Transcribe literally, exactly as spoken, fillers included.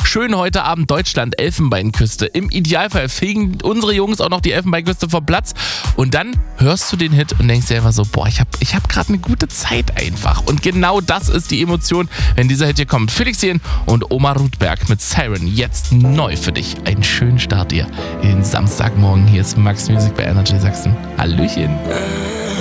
schön heute Abend Deutschland, Elfenbeinküste. Im Idealfall fegen unsere Jungs auch noch die Elfenbeinküste vom Platz. Und dann hörst du den Hit und denkst dir einfach so, boah, ich habe ich hab gerade eine gute Zeit einfach. Und genau das ist die Emotion, wenn dieser Hit hier kommt. Felix Jähn und Oma Rudberg mit Siren, jetzt neu für dich. Einen schönen Start dir in den Samstagmorgen. Hier ist Max Music bei Energy Sachsen. Hallöchen.